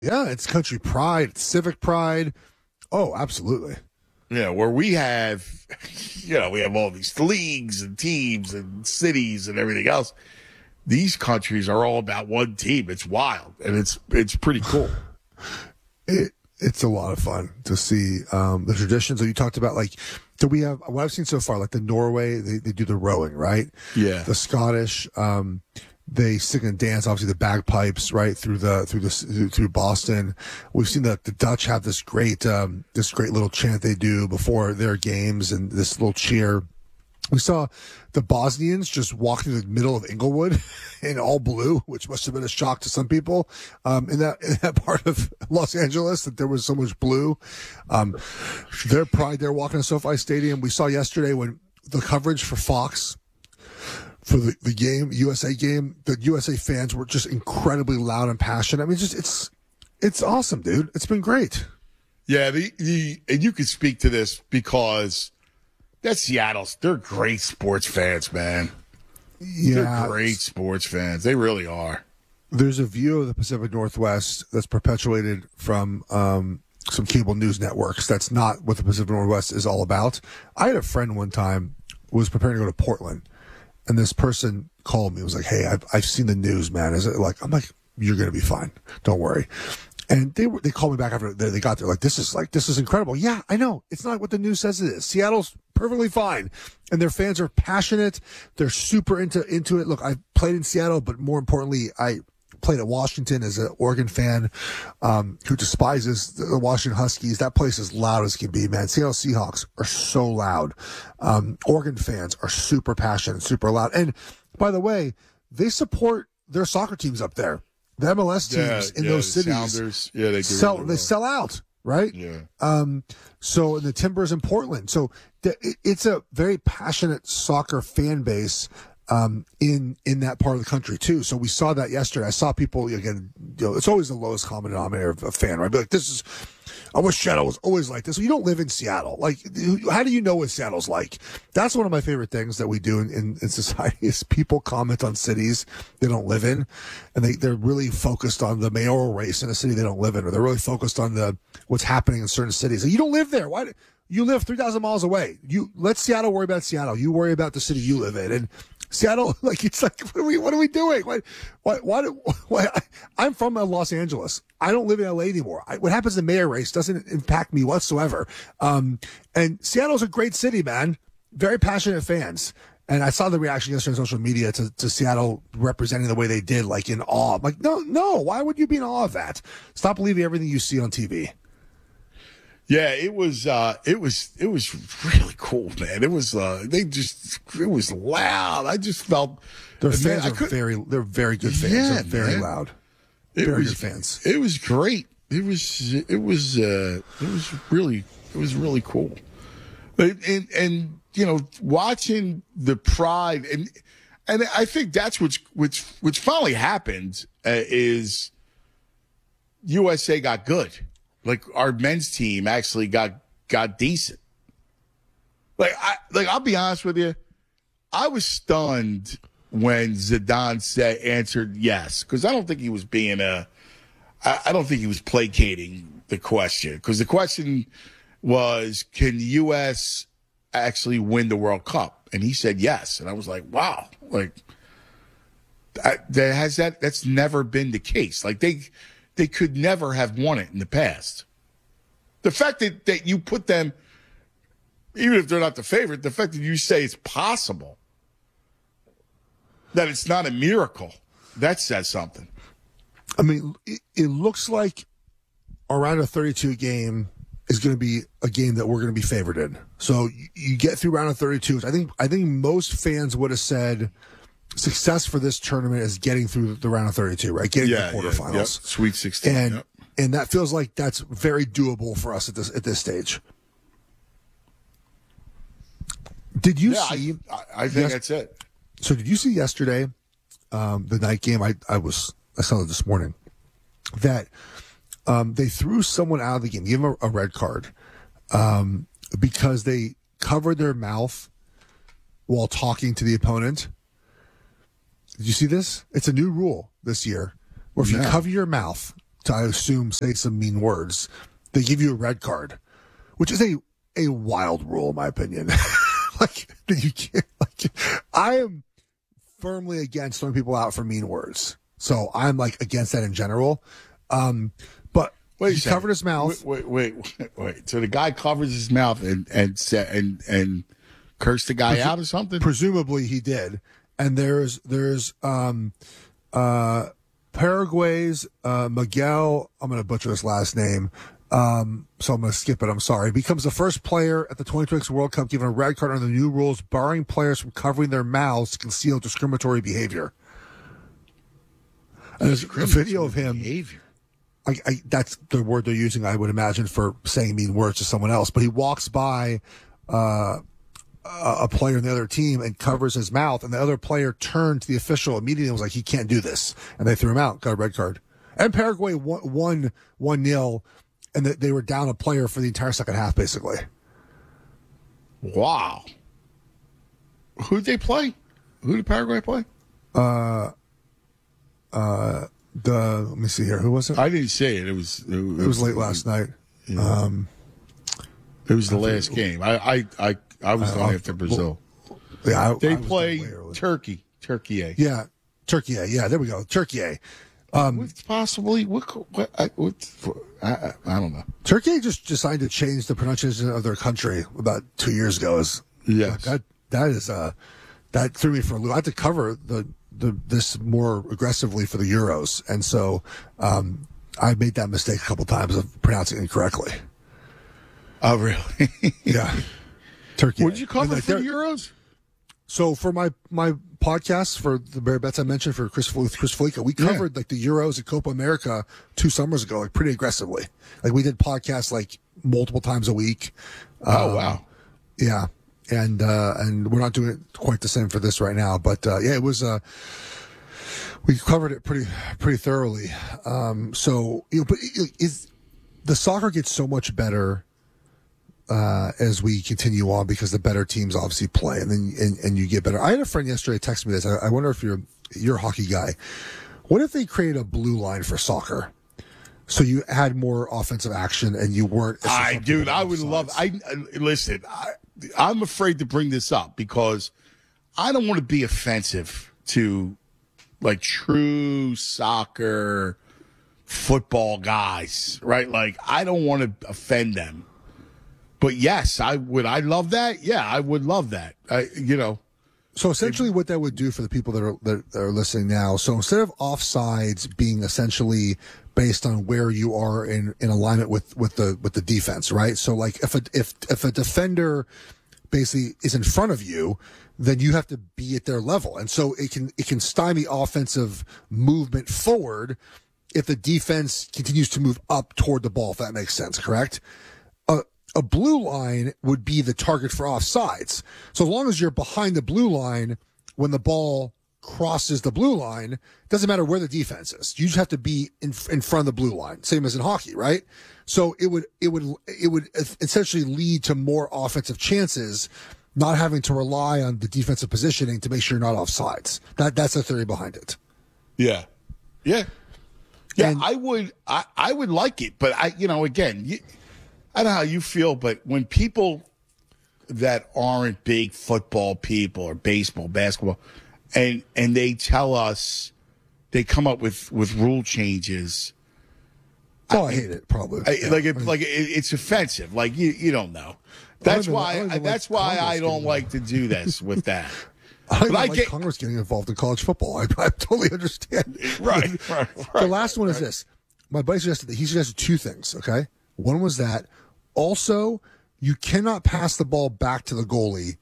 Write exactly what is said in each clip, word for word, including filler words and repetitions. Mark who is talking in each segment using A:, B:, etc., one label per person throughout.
A: Yeah, it's country pride, it's civic pride. Oh, absolutely.
B: Yeah, where we have, you know, we have all these leagues and teams and cities and everything else. These countries are all about one team. It's wild, and it's it's pretty cool.
A: It it's a lot of fun to see um, the traditions that you talked about. Like, do we have what I've seen so far? Like the Norway, they, they do the rowing, right?
B: Yeah.
A: The Scottish, um, they sing and dance. Obviously, the bagpipes, right through the through the through, through Boston. We've seen that the Dutch have this great um, this great little chant they do before their games, and this little cheer. We saw the Bosnians just walk through the middle of Inglewood in all blue, which must have been a shock to some people um, in that in that part of Los Angeles that there was so much blue. Um, their pride there walking to SoFi Stadium. We saw yesterday when the coverage for Fox for the, the game, U S A game, the U S A fans were just incredibly loud and passionate. I mean, just it's it's awesome, dude. It's been great.
B: Yeah, the, the and you can speak to this because that's Seattle's. They're great sports fans, man.
A: Yeah,
B: they're great sports fans. They really are.
A: There's a view of the Pacific Northwest that's perpetuated from um, some cable news networks. That's not what the Pacific Northwest is all about. I had a friend one time who was preparing to go to Portland, and this person called me. It was like, "Hey, I've I've seen the news, man." Is it like I'm like, "You're gonna be fine. Don't worry." And they were, they called me back after they, they got there. Like, this is like, this is incredible. Yeah, I know. It's not what the news says it is. Seattle's perfectly fine. And their fans are passionate. They're super into, into it. Look, I played in Seattle, but more importantly, I played at Washington as an Oregon fan, um, who despises the Washington Huskies. That place is loud as can be, man. Seattle Seahawks are so loud. Um, Oregon fans are super passionate, super loud. And by the way, they support their soccer teams up there. The M L S teams
B: yeah,
A: in
B: yeah,
A: those cities,
B: Sounders, yeah, they do
A: sell,
B: really well.
A: they sell out, right?
B: Yeah.
A: Um, so the Timbers in Portland. So the, it, it's a very passionate soccer fan base um, in in that part of the country too. So we saw that yesterday. I saw people again. You know, it's always the lowest common denominator of a fan, right? Be like, this is. I wish Seattle was always like this. You don't live in Seattle. Like, how do you know what Seattle's like? That's one of my favorite things that we do in, in, in society is people comment on cities they don't live in. And they, they're really focused on the mayoral race in a city they don't live in, or they're really focused on the what's happening in certain cities. You don't live there. Why do, you live three thousand miles away? You let Seattle worry about Seattle. You worry about the city you live in. And Seattle, like, it's like, what are we, what are we doing? Why, why, why, do, why I'm from Los Angeles. I don't live in L A anymore. I, what happens in the mayor race doesn't impact me whatsoever. Um, and Seattle's a great city, man. Very passionate fans. And I saw the reaction yesterday on social media to, to Seattle representing the way they did, like in awe. I'm like, no, no, why would you be in awe of that? Stop believing everything you see on T V.
B: Yeah, it was, uh, it was, it was really cool, man. It was, uh, they just, it was loud. I just felt
A: their fans
B: man,
A: are very, they're very good fans.
B: Yeah,
A: they're very
B: man.
A: loud.
B: It
A: very
B: was,
A: good fans.
B: It was great. It was, it was, uh, it was really, it was really cool. And, and, and you know, watching the pride and, and I think that's what's, which, which finally happened uh, is U S A got good. Like our men's team actually got got decent. Like I like I'll be honest with you, I was stunned when Zidane said answered yes, because I don't think he was being a I, I don't think he was placating the question, because the question was, can the U S actually win the World Cup? And he said yes, and I was like, wow, like I, that has that that's never been the case. Like they. They could never have won it in the past. The fact that, that you put them, even if they're not the favorite, the fact that you say it's possible, that it's not a miracle, that says something.
A: I mean, it, it looks like around a thirty-two game is going to be a game that we're going to be favored in. So you, you get through round of thirty-two. I think I think most fans would have said success for this tournament is getting through the round of thirty-two, right? Getting
B: yeah,
A: to the quarterfinals.
B: Yeah, yep. Sweet sixteen.
A: And
B: yep.
A: and that feels like that's very doable for us at this at this stage. Did you
B: yeah,
A: see
B: I, I think
A: yes,
B: that's it.
A: So did you see yesterday, um, the night game? I, I was I saw it this morning that um, they threw someone out of the game, gave them a, a red card, um, because they covered their mouth while talking to the opponent. Did you see this? It's a new rule this year, where if
B: No.
A: you cover your mouth to, I assume, say some mean words, they give you a red card, which is a, a wild rule, in my opinion. Like, you can't, like, I am firmly against throwing people out for mean words. So I'm like against that in general. Um, but
B: wait,
A: he covered his mouth.
B: Wait, wait, wait, wait. So the guy covers his mouth and and and and cursed the guy Presu- out or something?
A: Presumably he did. And there's there's um uh Paraguay's uh Miguel, I'm gonna butcher his last name. Um, so I'm going to skip it. I'm sorry. He becomes the first player at the twenty twenty-six World Cup given a red card under the new rules, barring players from covering their mouths to conceal discriminatory behavior. And there's a video of him.
B: Behavior.
A: I, I, that's the word they're using, I would imagine, for saying mean words to someone else. But he walks by uh, a, a player in the other team and covers his mouth, and the other player turned to the official immediately and was like, "He can't do this," and they threw him out. Got a red card. And Paraguay won, won one nil. And that they were down a player for the entire second half, basically.
B: Wow. Who did they play? Who did Paraguay play?
A: Uh, uh, the let me see here. Who was it?
B: I didn't say it. It was. It,
A: it was, was late last night.
B: Yeah.
A: Um,
B: it was the last think, game. I I I, I was uh, going after Brazil.
A: Yeah, I,
B: they
A: I
B: play Turkey. Turkey A.
A: Yeah, Turkey A. Yeah, there we go. Turkey A.
B: Um, What's possibly what? What? I, what I, I don't know.
A: Turkey just decided to change the pronunciation of their country about two years ago. Is
B: yes,
A: that that is uh that threw me for a loop. I had to cover the the this more aggressively for the Euros, and so um, I made that mistake a couple times of pronouncing it incorrectly.
B: Oh, really?
A: Yeah. Turkey.
B: What did you cover
A: like,
B: for the Euros?
A: So for my my podcast for the Bear Bets I mentioned for Chris Chris Felica, we covered yeah. like the Euros and Copa America two summers ago, like pretty aggressively. Like we did podcasts like multiple times a week.
B: Oh
A: um,
B: wow,
A: yeah, and uh, and we're not doing it quite the same for this right now, but uh, yeah, it was. Uh, we covered it pretty pretty thoroughly. Um, so you know, but is the soccer gets so much better. Uh, as we continue on, because the better teams obviously play, and then and, and you get better. I had a friend yesterday text me this. I, I wonder if you're you're a hockey guy. What if they created a blue line for soccer, so you had more offensive action and you weren't?
B: I dude, I would love. I listen. I, I'm afraid to bring this up because I don't want to be offensive to like true soccer football guys, right? Like I don't want to offend them. But yes, I would. I love that. Yeah, I would love that. I, you know.
A: So essentially, what that would do for the people that are that are listening now. So instead of offsides being essentially based on where you are in, in alignment with, with the with the defense, right? So like if a if if a defender basically is in front of you, then you have to be at their level, and so it can it can stymie offensive movement forward if the defense continues to move up toward the ball. If that makes sense, correct? Uh, A blue line would be the target for offsides. So as long as you're behind the blue line when the ball crosses the blue line, doesn't matter where the defense is. You just have to be in in front of the blue line, same as in hockey, right? So it would it would it would essentially lead to more offensive chances, not having to rely on the defensive positioning to make sure you're not offsides. That that's the theory behind it.
B: Yeah, yeah, yeah.
A: And,
B: I would I, I would like it, but I you know again. You, I don't know how you feel, but when people that aren't big football people or baseball, basketball, and and they tell us they come up with, with rule changes.
A: Oh, I, I hate it. Probably
B: I,
A: yeah.
B: like it, like it, it's offensive. Like you, you don't know. That's
A: I
B: why.
A: I
B: that's
A: like
B: why
A: Congress
B: I don't like to do this with that.
A: I don't
B: but I
A: like
B: get
A: Congress getting involved in college football. I, I totally understand.
B: Right, right, right.
A: The last one
B: right.
A: is this. My buddy suggested that he suggested two things. Okay, one was that. Also, you cannot pass the ball back to the goalie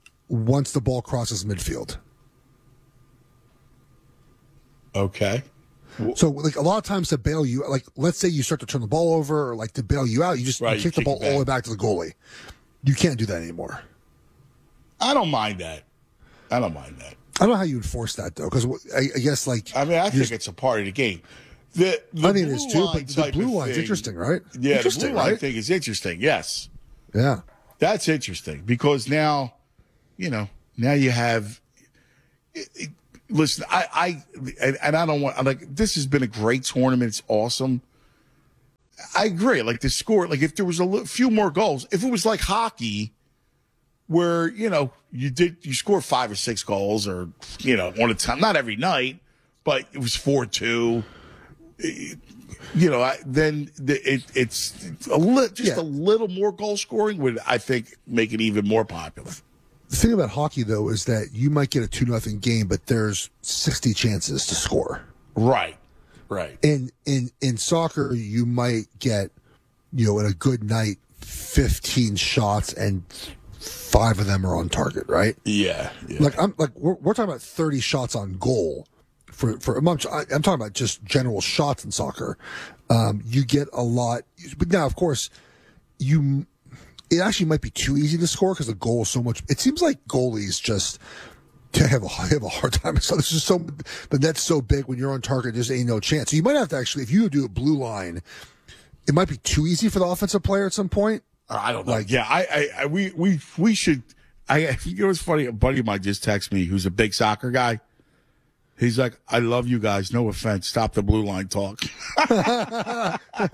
A: once the ball crosses midfield.
B: Okay.
A: So, like, a lot of times to bail you, like, let's say you start to turn the ball over or, like, to bail you out, you just
B: right,
A: you kick
B: you
A: the ball
B: kick
A: all the way back to the goalie. You can't do that anymore.
B: I don't mind that. I don't mind that.
A: I don't know how you enforce that, though, because I, I guess, like...
B: I mean, I think it's a part of the game. The, the
A: I think it is too, but the blue line's
B: thing,
A: interesting, right?
B: Yeah,
A: interesting,
B: the blue line
A: right?
B: thing is interesting. Yes,
A: yeah,
B: that's interesting because now, you know, now you have. It, it, listen, I, I, and, and I don't want like this has been a great tournament. It's awesome, I agree. Like the score, like if there was a li- few more goals, if it was like hockey, where you know you did you score five or six goals, or you know one at a time, not every night, but it was four two. You know, I, then the, it, it's a li- just
A: Yeah.
B: a little more goal scoring would, I think, make it even more popular.
A: The thing about hockey, though, is that you might get a two nothing game, but there's sixty chances to score.
B: Right, right.
A: In in in soccer, you might get, you know, in a good night, fifteen shots and five of them are on target, right?
B: Yeah, yeah.
A: Like I'm like we're, we're talking about thirty shots on goal. For for I'm, I'm talking about just general shots in soccer. Um, you get a lot, but now of course you. It actually might be too easy to score because the goal is so much. It seems like goalies just have a have a hard time. So this is so the net's so big when you're on target, there's ain't no chance. So you might have to actually, if you do a blue line, it might be too easy for the offensive player at some point.
B: I don't know. Like, yeah, I, I, I we, we, we should. I, you know, what's funny? A buddy of mine just texted me, who's a big soccer guy. He's like, I love you guys. No offense. Stop the blue line talk.
A: uh,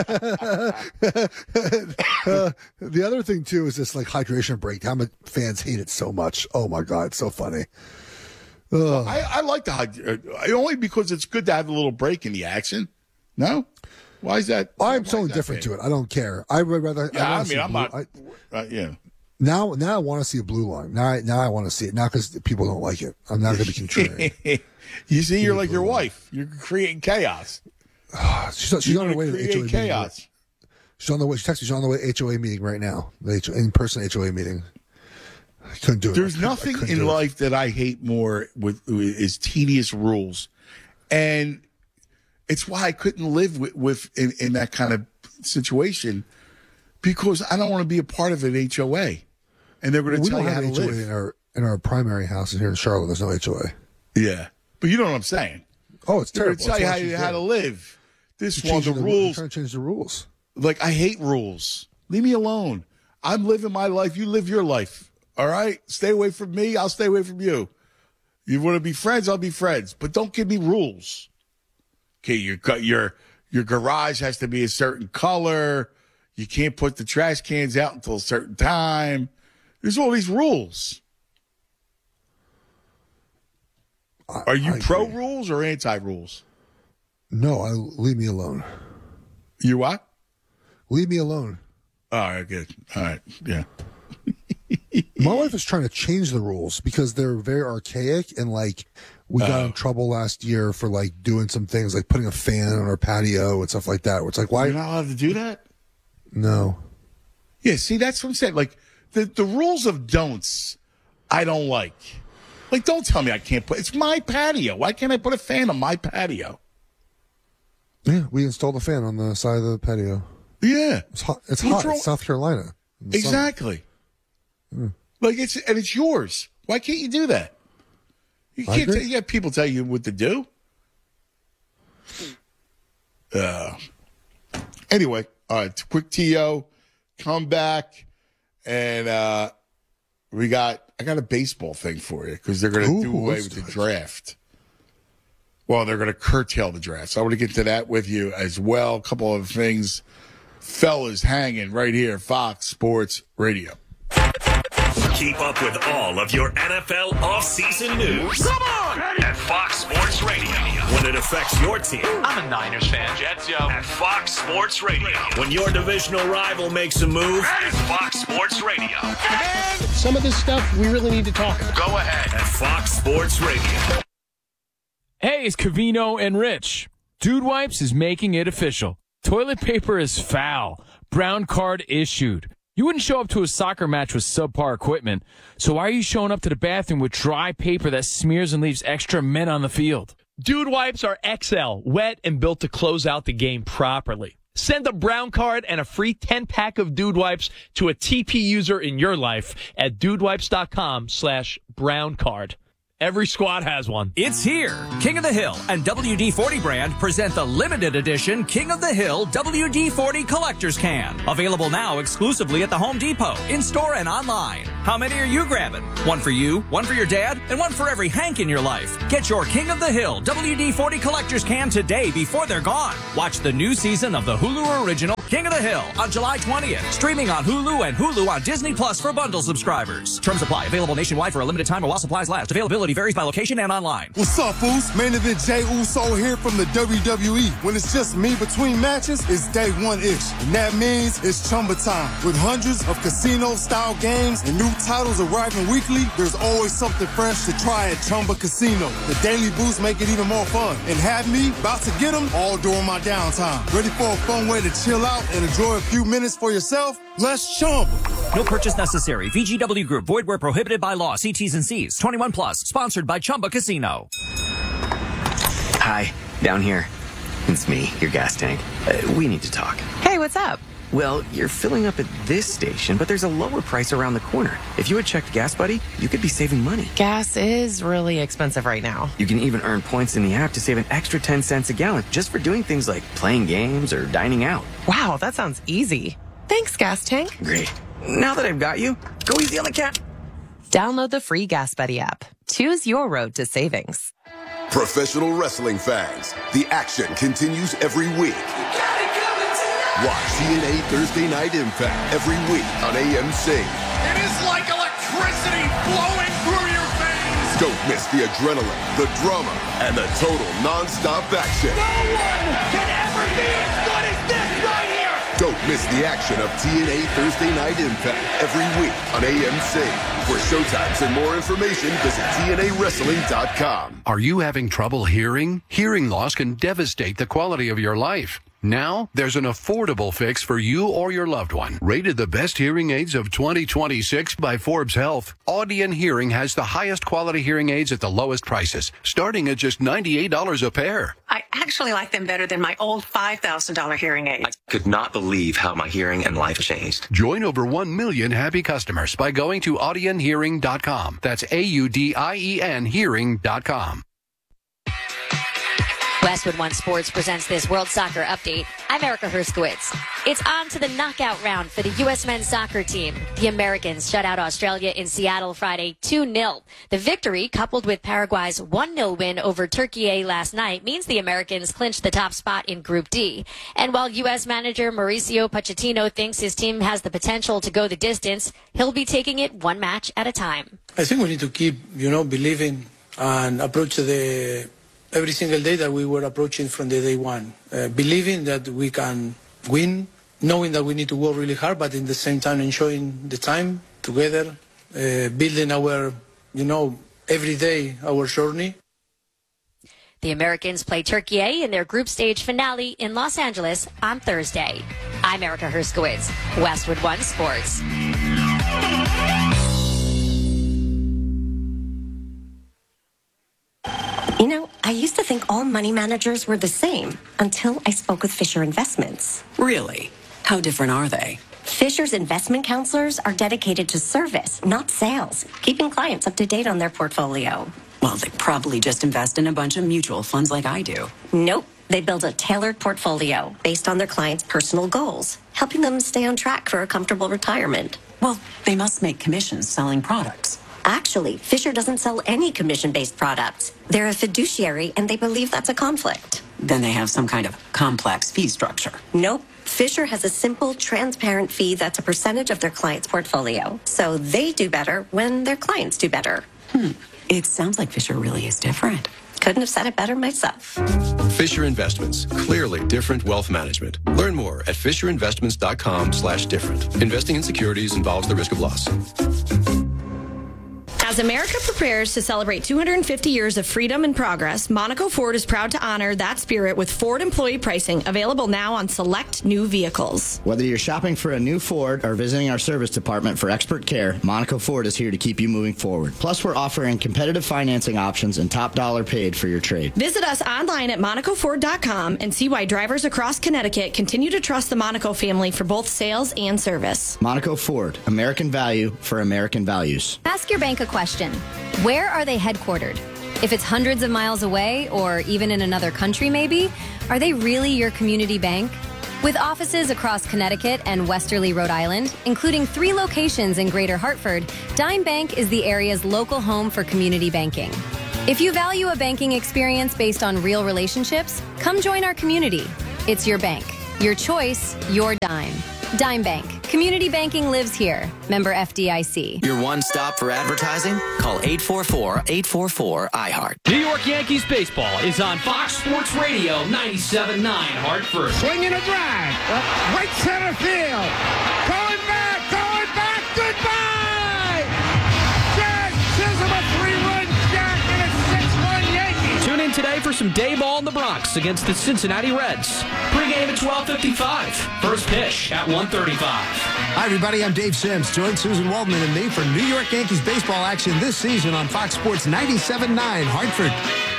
A: the other thing too is this like hydration break. How many fans hate it so much? Oh my god, it's so funny.
B: Well, I, I like the hyd- only because it's good to have a little break in the action. No, why is that?
A: I'm so indifferent to it. I don't care. I would rather.
B: Yeah, I,
A: I
B: I mean, I'm
A: blue,
B: not.
A: I,
B: uh, yeah.
A: Now, now I want to see a blue line. Now, I, now I want to see it. Not because people don't like it. I'm not going to be contrarian.
B: You see, you're like your wife. You're creating chaos.
A: she's she's on her way to the H O A meeting.
B: Chaos.
A: She's on the way. She texted me. She's on the way to H O A meeting right now. The H- in-person H O A meeting. I couldn't do it.
B: There's
A: I couldn't-
B: nothing
A: I couldn't
B: in
A: do it.
B: life that I hate more with is tedious rules, and it's why I couldn't live with, with in, in that kind of situation because I don't want to be a part of an H O A, and they're going to
A: We
B: tell
A: don't
B: you how
A: have
B: to
A: H O A
B: live.
A: in our in our primary house here in Charlotte. There's no H O A.
B: Yeah, but you know what I'm saying.
A: Oh, it's
B: They're going
A: terrible.
B: to tell you
A: That's
B: how,
A: why
B: you,
A: she's
B: how to
A: there.
B: live. This
A: She's
B: one, the
A: changing
B: rules.
A: Trying to change the rules.
B: Like, I hate rules. Leave me alone. I'm living my life. You live your life. All right? Stay away from me. I'll stay away from you. You want to be friends? I'll be friends. But don't give me rules. Okay, your your your garage has to be a certain color. You can't put the trash cans out until a certain time. There's all these rules.
A: I,
B: Are you
A: I
B: pro
A: agree.
B: rules or anti rules?
A: No, I leave me alone.
B: You what?
A: Leave me alone.
B: All right, good. All right, yeah.
A: My wife is trying to change the rules because they're very archaic and like we got
B: Oh.
A: in trouble last year for like doing some things like putting a fan on our patio and stuff like that. Where it's like, why?
B: You're not allowed to do that?
A: No.
B: Yeah, see, that's what I'm saying. Like, the, the rules of don'ts, I don't like. Like, don't tell me I can't put, it's my patio. Why can't I put a fan on my patio?
A: Yeah, we installed a fan on the side of the patio.
B: Yeah.
A: It's hot. It's
B: What's
A: hot.
B: wrong-
A: It's South Carolina. in the summer.
B: Exactly. Like, it's, and it's yours. Why can't you do that? You
A: I
B: can't,
A: agree.
B: tell, you have people tell you what to do. Uh, anyway, all right, quick T O, come back, and uh, we got, I got a baseball thing for you because they're going to
A: Ooh,
B: do away
A: let's
B: with the
A: do it.
B: draft. Well, they're going to curtail the draft. So I want to get to that with you as well. A couple of things. Fellas hanging right here, Fox Sports Radio.
C: Keep up with all of your N F L offseason news. Come on! At Fox Sports Radio. When it affects your team.
D: I'm a Niners fan. Jets, yo.
C: At Fox Sports Radio. When your divisional rival makes a move. At Fox Sports Radio.
E: Some of this stuff we really need to talk about.
C: Go ahead. At Fox Sports Radio.
F: Hey, it's Cavino and Rich. Dude Wipes is making it official. Toilet paper is foul. Brown card issued. You wouldn't show up to a soccer match with subpar equipment, so why are you showing up to the bathroom with dry paper that smears and leaves extra men on the field?
G: Dude Wipes are X L, wet and built to close out the game properly. Send a brown card and a free ten-pack of Dude Wipes to a T P user in your life at dudewipes.com slash brown card. Every squad has one.
H: It's here. King of the Hill and W D forty brand present the limited edition King of the Hill W D forty Collector's Can. Available now exclusively at the Home Depot, in-store and online. How many are you grabbing? One for you, one for your dad, and one for every Hank in your life. Get your King of the Hill W D forty Collector's Can today before they're gone. Watch the new season of the Hulu original King of the Hill on July twentieth. Streaming on Hulu and Hulu on Disney Plus for bundle subscribers. Terms apply. Available nationwide for a limited time or while supplies last. Availability varies by location and online.
I: What's up, fools? Main event Jey Uso here from the W W E. When it's just me between matches, it's day one-ish. And that means it's Chumba time. With hundreds of casino-style games and new titles arriving weekly, there's always something fresh to try at Chumba Casino. The daily boosts make it even more fun. And have me about to get them all during my downtime. Ready for a fun way to chill out and enjoy a few minutes for yourself? Let's Chumba.
H: No purchase necessary. V G W Group. Void where prohibited by law. See T's and C's. twenty-one plus. Sponsored by Chumba Casino.
J: Hi, down here. It's me, your gas tank. Uh, we need to talk.
K: Hey, what's up?
J: Well, you're filling up at this station, but there's a lower price around the corner. If you had checked Gas Buddy, you could be saving money.
K: Gas is really expensive right now.
J: You can even earn points in the app to save an extra ten cents a gallon just for doing things like playing games or dining out.
K: Wow, that sounds easy. Thanks, Gas Tank.
J: Great. Now that I've got you, go easy on the cat.
K: Download the free Gas Buddy app. Choose your road to savings.
L: Professional wrestling fans, the action continues every week. Watch T N A Thursday Night Impact every week on A M C.
M: It is like electricity flowing through your veins.
L: Don't miss the adrenaline, the drama, and the total non-stop action.
M: No one can ever be as good as this right here.
L: Don't miss the action of T N A Thursday Night Impact every week on A M C. For showtimes and more information, visit T N A wrestling dot com.
N: Are you having trouble hearing? Hearing loss can devastate the quality of your life. Now, there's an affordable fix for you or your loved one. Rated the best hearing aids of twenty twenty-six by Forbes Health, Audion Hearing has the highest quality hearing aids at the lowest prices, starting at just ninety-eight dollars a pair.
O: I actually like them better than my old five thousand dollars hearing aids.
P: I could not believe how my hearing and life changed.
N: Join over one million happy customers by going to Audion Hearing dot com. That's A U D I E N Hearing dot com.
Q: Westwood One Sports presents this World Soccer Update. I'm Erica Herskowitz. It's on to the knockout round for the U S men's soccer team. The Americans shut out Australia in Seattle Friday two nil. The victory, coupled with Paraguay's one nil win over Turkey last night, means the Americans clinched the top spot in Group D. And while U S manager Mauricio Pochettino thinks his team has the potential to go the distance, he'll be taking it one match at a time.
R: I think we need to keep, you know, believing and approach the every single day that we were approaching from the day one, uh, believing that we can win, knowing that we need to work really hard, but in the same time enjoying the time together, uh, building our, you know, every day our journey.
Q: The Americans play Turkey in their group stage finale in Los Angeles on Thursday. I'm Erica Herskowitz, Westwood One Sports.
S: You know, I used to think all money managers were the same until I spoke with Fisher Investments.
T: Really? How different are they?
S: Fisher's investment counselors are dedicated to service, not sales, keeping clients up to date on their portfolio.
T: Well, they probably just invest in a bunch of mutual funds like I do.
S: Nope. They build a tailored portfolio based on their clients' personal goals, helping them stay on track for a comfortable retirement.
T: Well, they must make commissions selling products.
S: Actually, Fisher doesn't sell any commission-based products. They're a fiduciary, and they believe that's a conflict.
T: Then they have some kind of complex fee structure.
S: Nope. Fisher has a simple, transparent fee that's a percentage of their client's portfolio. So they do better when their clients do better.
T: Hmm. It sounds like Fisher really is different.
S: Couldn't have said it better myself.
U: Fisher Investments. Clearly different wealth management. Learn more at fisher investments dot com slash different. Investing in securities involves the risk of loss.
V: As America prepares to celebrate two hundred fifty years of freedom and progress, Monaco Ford is proud to honor that spirit with Ford employee pricing, available now on select new vehicles.
W: Whether you're shopping for a new Ford or visiting our service department for expert care, Monaco Ford is here to keep you moving forward. Plus, we're offering competitive financing options and top dollar paid for your trade.
V: Visit us online at monaco ford dot com and see why drivers across Connecticut continue to trust the Monaco family for both sales and service.
W: Monaco Ford, American value for American values.
X: Ask your bank a question. Where are they headquartered? If it's hundreds of miles away or even in another country maybe, are they really your community bank? With offices across Connecticut and Westerly, Rhode Island, including three locations in Greater Hartford, Dime Bank is the area's local home for community banking. If you value a banking experience based on real relationships, come join our community. It's your bank. Your choice, your dime. Dime Bank. Community banking lives here. Member F D I C.
A: Your one stop for advertising? Call eight four four, eight four four, I heart.
B: New York Yankees baseball is on Fox Sports Radio ninety-seven point nine Hartford.
M: Swinging a drive. Right center field. Going back, going back, goodbye! Jack Chisholm, a three-run jack and a six-run Yankee.
B: Tune in today for some day ball in the Bronx against the Cincinnati Reds. Pre-game at twelve fifty-five. First pitch at one thirty-five.
D: Hi, everybody. I'm Dave Sims. Join Susan Waldman and me for New York Yankees baseball action this season on Fox Sports ninety-seven point nine Hartford.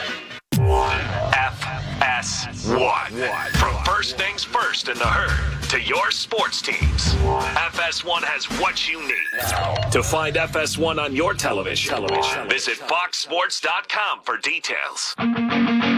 C: F S one. From first things first in the herd to your sports teams, F S one has what you need. To find F S one on your television, television. visit fox sports dot com for details.